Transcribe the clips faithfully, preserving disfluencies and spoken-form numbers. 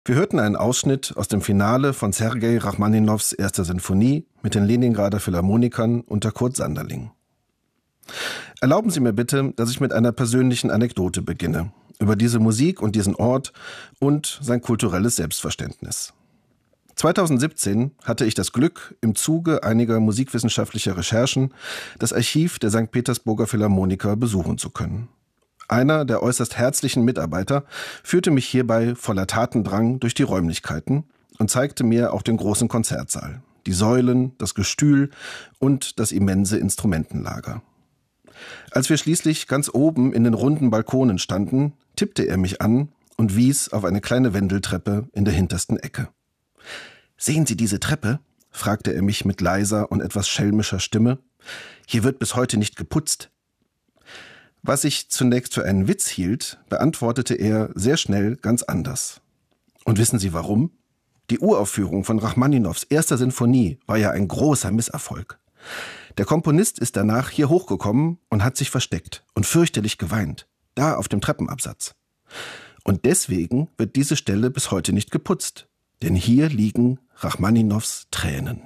Wir hörten einen Ausschnitt aus dem Finale von Sergei Rachmaninows erster Sinfonie mit den Leningrader Philharmonikern unter Kurt Sanderling. Erlauben Sie mir bitte, dass ich mit einer persönlichen Anekdote beginne, über diese Musik und diesen Ort und sein kulturelles Selbstverständnis. zweitausendsiebzehn hatte ich das Glück, im Zuge einiger musikwissenschaftlicher Recherchen das Archiv der Sankt Petersburger Philharmoniker besuchen zu können. Einer der äußerst herzlichen Mitarbeiter führte mich hierbei voller Tatendrang durch die Räumlichkeiten und zeigte mir auch den großen Konzertsaal, die Säulen, das Gestühl und das immense Instrumentenlager. Als wir schließlich ganz oben in den runden Balkonen standen, tippte er mich an und wies auf eine kleine Wendeltreppe in der hintersten Ecke. »Sehen Sie diese Treppe?« fragte er mich mit leiser und etwas schelmischer Stimme. »Hier wird bis heute nicht geputzt.« Was ich zunächst für einen Witz hielt, beantwortete er sehr schnell ganz anders. Und wissen Sie warum? Die Uraufführung von Rachmaninows erster Sinfonie war ja ein großer Misserfolg. Der Komponist ist danach hier hochgekommen und hat sich versteckt und fürchterlich geweint, da auf dem Treppenabsatz. Und deswegen wird diese Stelle bis heute nicht geputzt, denn hier liegen Rachmaninows Tränen.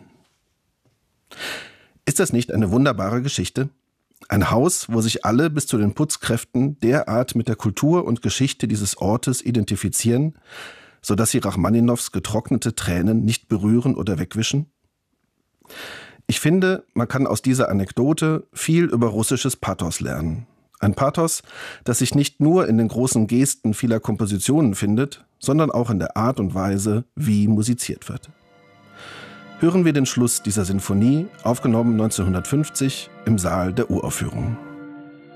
Ist das nicht eine wunderbare Geschichte? Ein Haus, wo sich alle bis zu den Putzkräften derart mit der Kultur und Geschichte dieses Ortes identifizieren, sodass sie Rachmaninows getrocknete Tränen nicht berühren oder wegwischen? Ich finde, man kann aus dieser Anekdote viel über russisches Pathos lernen. Ein Pathos, das sich nicht nur in den großen Gesten vieler Kompositionen findet, sondern auch in der Art und Weise, wie musiziert wird. Hören wir den Schluss dieser Sinfonie, aufgenommen neunzehnhundertfünfzig im Saal der Uraufführung.